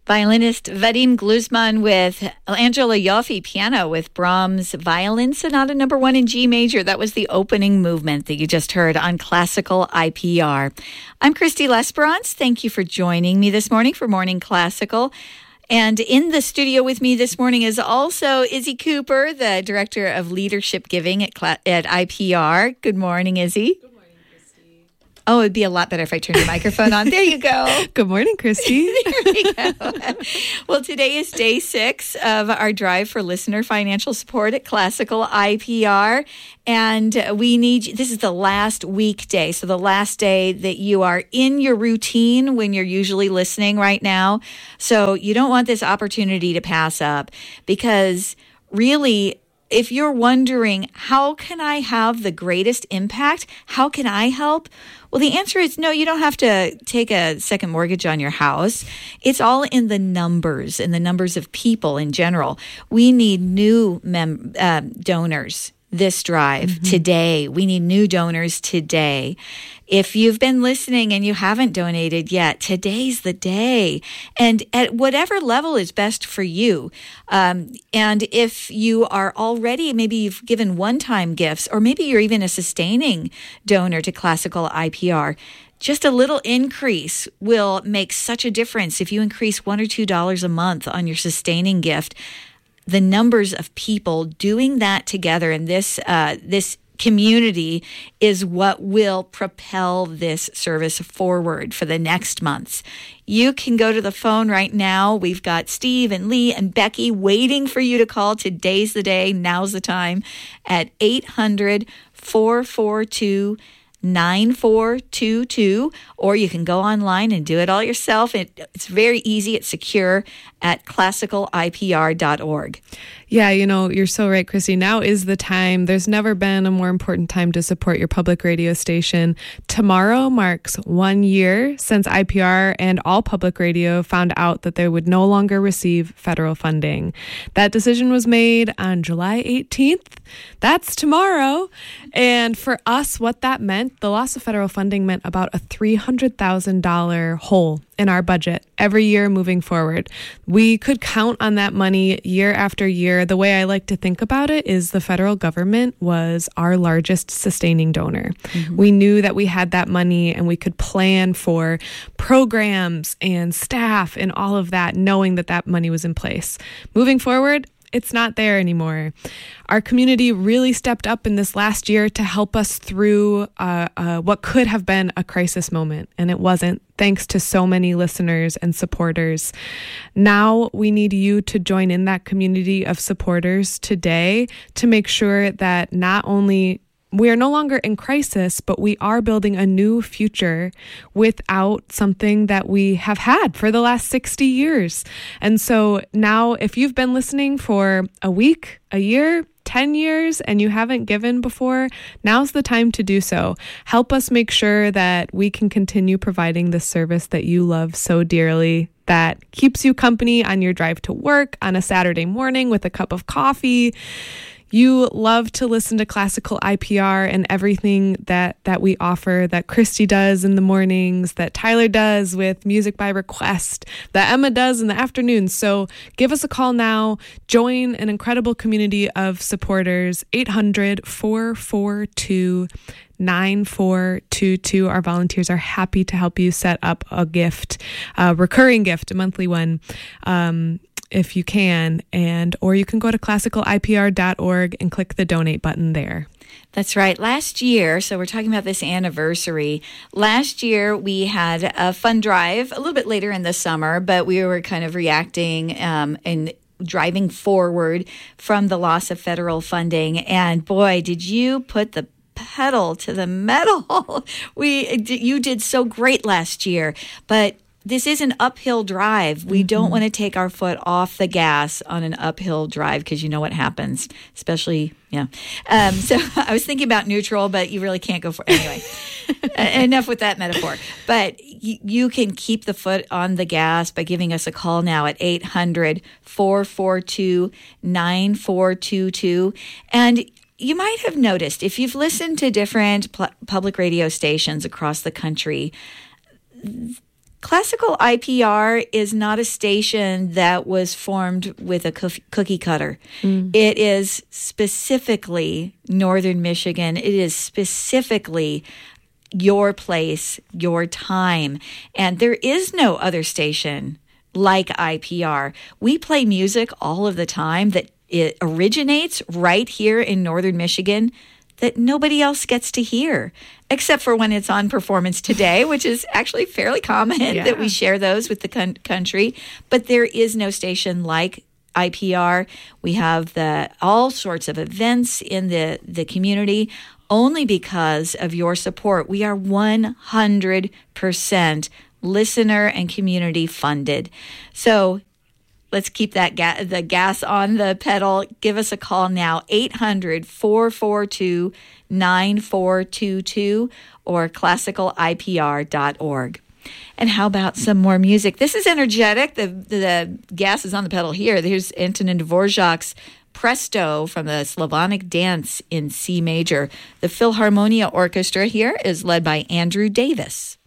Violinist Vadim Gluzman with Angela Yoffe piano with Brahms Violin Sonata No. 1 in G major. That was the opening movement that you just heard on Classical IPR. I'm Christy Lesperance. Thank you for joining me this morning for Morning Classical. And in the studio with me this morning is also Izzy Cooper, the Director of Leadership Giving at IPR. Good morning, Izzy. Oh, it'd be a lot better if I turned your microphone on. There you go. Good morning, Christy. There we go. Well, today is day 6 of our drive for listener financial support at Classical IPR. And this is the last weekday. So the last day that you are in your routine when you're usually listening right now. So you don't want this opportunity to pass up, because really, if you're wondering, how can I have the greatest impact? How can I help? Well, the answer is no, you don't have to take a second mortgage on your house. It's all in the numbers of people in general. We need new donors this drive today. We need new donors today. If you've been listening and you haven't donated yet, today's the day. And at whatever level is best for you. And if you are already, maybe you've given one-time gifts, or maybe you're even a sustaining donor to Classical IPR, just a little increase will make such a difference. If you increase $1 or $2 a month on your sustaining gift, the numbers of people doing that together in this community is what will propel this service forward for the next months. You can go to the phone right now. We've got Steve and Lee and Becky waiting for you to call. Today's the day. Now's the time at 800-442-9422, or you can go online and do it all yourself. It's very easy. It's secure at classicalipr.org. Yeah, you're so right, Christy. Now is the time. There's never been a more important time to support your public radio station. Tomorrow marks 1 year since IPR and all public radio found out that they would no longer receive federal funding. That decision was made on July 18th. That's tomorrow. And for us, what that meant, the loss of federal funding meant about a $300,000 hole in our budget every year moving forward. We could count on that money year after year. The way I like to think about it is the federal government was our largest sustaining donor. We knew that we had that money and we could plan for programs and staff and all of that, knowing that that money was in place. Moving forward, it's not there anymore. Our community really stepped up in this last year to help us through what could have been a crisis moment, and it wasn't, thanks to so many listeners and supporters. Now we need you to join in that community of supporters today to make sure that not only we are no longer in crisis, but we are building a new future without something that we have had for the last 60 years. And so now, if you've been listening for a week, a year, 10 years, and you haven't given before, now's the time to do so. Help us make sure that we can continue providing the service that you love so dearly, that keeps you company on your drive to work on a Saturday morning with a cup of coffee. You love to listen to Classical IPR and everything that we offer, that Christy does in the mornings, that Tyler does with Music by Request, that Emma does in the afternoons. So give us a call now. Join an incredible community of supporters. 800-442-9422. Our volunteers are happy to help you set up a gift, a recurring gift, a monthly one. If you can, or you can go to classicalipr.org and click the donate button there. That's right. Last year, so we're talking about this anniversary. Last year, we had a fun drive a little bit later in the summer, but we were kind of reacting and driving forward from the loss of federal funding. And boy, did you put the pedal to the metal. You did so great last year, but this is an uphill drive. We don't want to take our foot off the gas on an uphill drive, because you know what happens, especially, So I was thinking about neutral, but you really can't go for anyway. Enough with that metaphor. But you can keep the foot on the gas by giving us a call now at 800-442-9422. And you might have noticed, if you've listened to different public radio stations across the country, Classical IPR is not a station that was formed with a cookie cutter. It is specifically Northern Michigan. It is specifically your place, your time. And there is no other station like IPR. We play music all of the time that it originates right here in Northern Michigan that nobody else gets to hear, except for when it's on Performance Today, which is actually fairly common that we share those with the country. But there is no station like IPR. We have all sorts of events in the community only because of your support. We are 100% listener and community funded. So let's keep that the gas on the pedal. Give us a call now, 800-442-9422 or classicalipr.org. And how about some more music? This is energetic. The gas is on the pedal here. Here's Antonin Dvorak's Presto from the Slavonic Dance in C major. The Philharmonia Orchestra here is led by Andrew Davis.